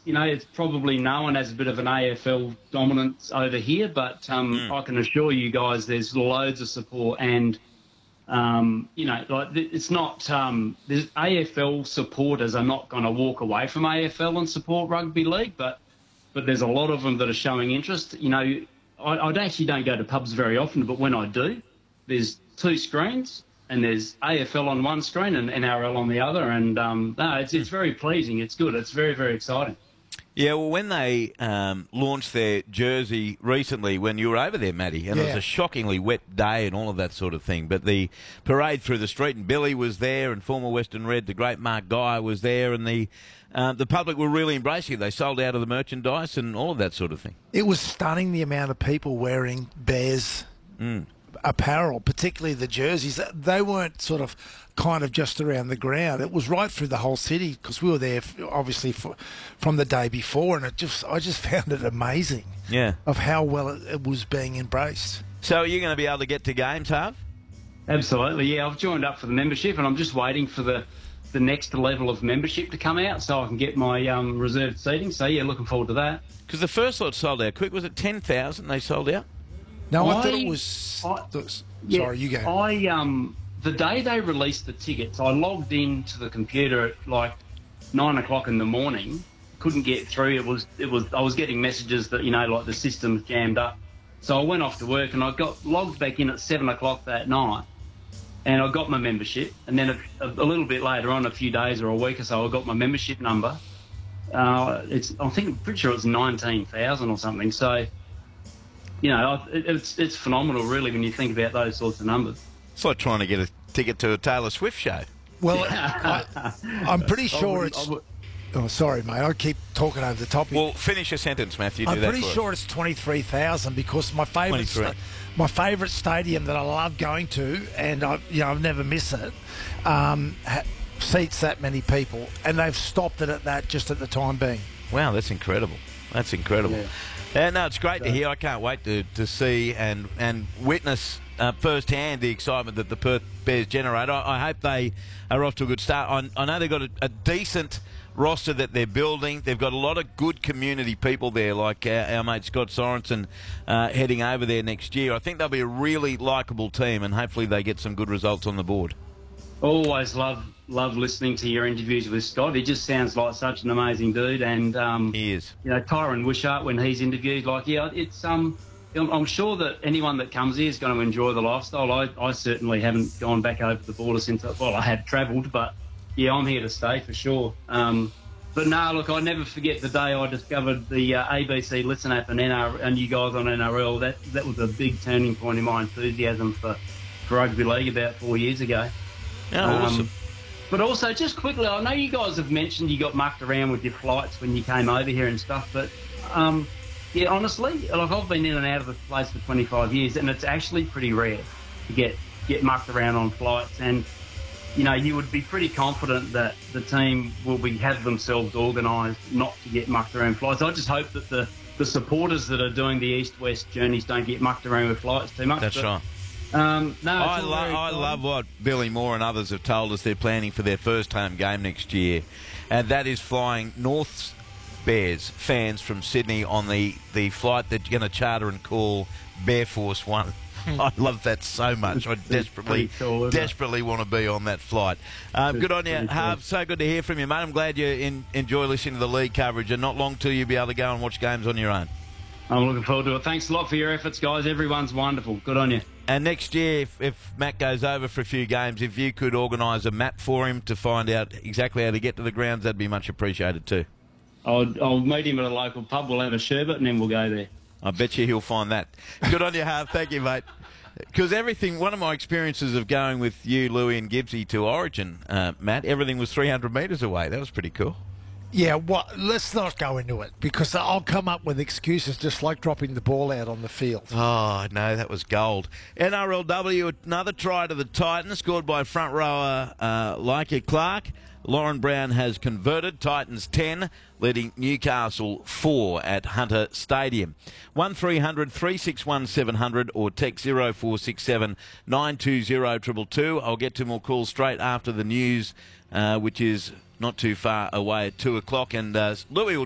it's probably known as a bit of an AFL dominance over here, but I can assure you guys there's loads of support and, it's not, there's AFL supporters are not going to walk away from AFL and support rugby league, but there's a lot of them that are showing interest. I actually don't go to pubs very often, but when I do, there's two screens and there's AFL on one screen and NRL on the other. And it's very pleasing. It's good. It's very, very exciting. Yeah, well, when they launched their jersey recently, when you were over there, Matty, and it was a shockingly wet day and all of that sort of thing, but the parade through the street, and Billy was there, and former Western Red, the great Mark Guy was there, and the public were really embracing it. They sold out of the merchandise and all of that sort of thing. It was stunning, the amount of people wearing Bears apparel, particularly the jerseys. They weren't sort of kind of just around the ground. It was right through the whole city because we were there obviously from the day before, and I just found it amazing of how well it was being embraced. So are you going to be able to get to games, Harv? Absolutely, yeah. I've joined up for the membership and I'm just waiting for the next level of membership to come out so I can get my reserved seating. So, yeah, looking forward to that. Because the first lot sold out quick. Was it 10,000 they sold out? No, I thought it was... sorry, you go. The day they released the tickets, I logged into the computer at like 9 o'clock in the morning. Couldn't get through. I was getting messages that, like the system's jammed up. So I went off to work and I got logged back in at 7 o'clock that night. And I got my membership. And then a little bit later on, a few days or a week or so, I got my membership I'm pretty sure it's 19,000 or something. So, it's phenomenal, really, when you think about those sorts of numbers. It's like trying to get a ticket to a Taylor Swift show. Well, I'm pretty sure it's... Oh, sorry, mate. I keep talking over the top. Well, finish a sentence, Matthew. I'm pretty sure it's 23,000 because my favourite stadium that I love going to, and I've never missed it, seats that many people, and they've stopped it at that just at the time being. Wow, that's incredible. That's incredible. Yeah, no, it's great to hear. I can't wait to see and witness firsthand the excitement that the Perth Bears generate. I hope they are off to a good start. I know they've got a decent roster that they're building. They've got a lot of good community people there, like our mate Scott Sorensen heading over there next year. I think they'll be a really likeable team, and hopefully they get some good results on the board. Always love listening to your interviews with Scott. He just sounds like such an amazing dude, and he is. Tyron Wishart, when he's interviewed, it's I'm sure that anyone that comes here is going to enjoy the lifestyle. I certainly haven't gone back over the border since I had travelled, but yeah, I'm here to stay for sure. But no, look, I never forget the day I discovered the ABC Listen app and you guys on NRL. That was a big turning point in my enthusiasm for rugby league about 4 years ago. Yeah, awesome. But also, just quickly, I know you guys have mentioned you got mucked around with your flights when you came over here and stuff, but yeah, honestly, I've been in and out of this place for 25 years, and it's actually pretty rare to get mucked around on flights. And you would be pretty confident that the team will have themselves organised not to get mucked around flights. I just hope that the supporters that are doing the east-west journeys don't get mucked around with flights too much. That's right. No, I love what Billy Moore and others have told us they're planning for their first home game next year, and that is flying North's Bears fans from Sydney on the flight that you're going to charter and call Bear Force One. I love that so much. I desperately want to be on that flight. Good on you, Harv. So good to hear from you, mate. I'm glad you enjoy listening to the league coverage, and not long till you'll be able to go and watch games on your own. I'm looking forward to it. Thanks a lot for your efforts, guys. Everyone's wonderful. Good on you. And next year, if Matt goes over for a few games, if you could organise a map for him to find out exactly how to get to the grounds, that'd be much appreciated too. I'll meet him at a local pub. We'll have a sherbet and then we'll go there. I bet you he'll find that. Good on you, Harv. Thank you, mate. Because one of my experiences of going with you, Louie and Gibbsy to Origin, Matt, everything was 300 metres away. That was pretty cool. Yeah, let's not go into it because I'll come up with excuses just like dropping the ball out on the field. Oh, no, that was gold. NRLW, another try to the Titans, scored by front rower Leica Clark. Lauren Brown has converted. Titans 10, leading Newcastle 4 at Hunter Stadium. 1300 361 700 or text 0467 920 222. I'll get to more calls straight after the news, which is not too far away at 2 o'clock. And Louis will